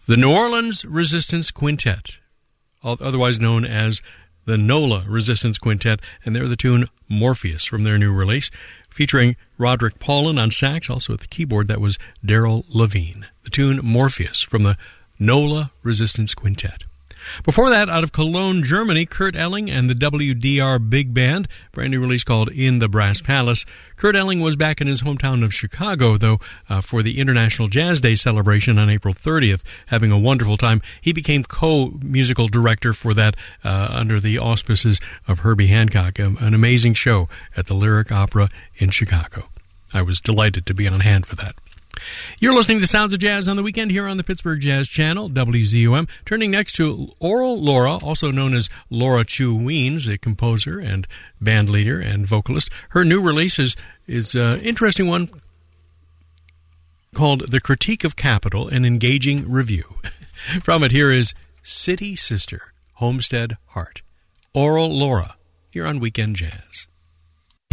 The New Orleans Resistance Quintet, otherwise known as the NOLA Resistance Quintet, and they're the tune Morpheus from their new release, featuring Roderick Paulin on sax, also at the keyboard. That was Daryl Levine. The tune Morpheus from the NOLA Resistance Quintet. Before that, out of Cologne, Germany, Kurt Elling and the WDR Big Band, brand new release called In the Brass Palace. Kurt Elling was back in his hometown of Chicago, though, for the International Jazz Day celebration on April 30th, having a wonderful time. He became co-musical director for that under the auspices of Herbie Hancock, an amazing show at the Lyric Opera in Chicago. I was delighted to be on hand for that. You're listening to the Sounds of Jazz on the Weekend here on the Pittsburgh Jazz Channel, WZUM. Turning next to Oral Laura, also known as Laura Chu Weens, a composer and band leader and vocalist. Her new release is an interesting one called The Critique of Capital, an Engaging Review. From it, here is City Sister, Homestead Heart. Oral Laura, here on Weekend Jazz.